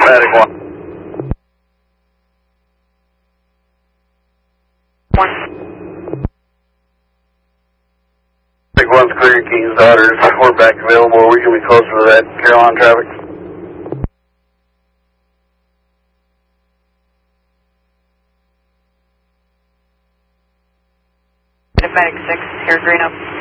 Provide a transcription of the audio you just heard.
Attic 1. 1's clear, Keynes Daughters. We're back available. We can be closer to that Carolina traffic. Medic 6, here, green up.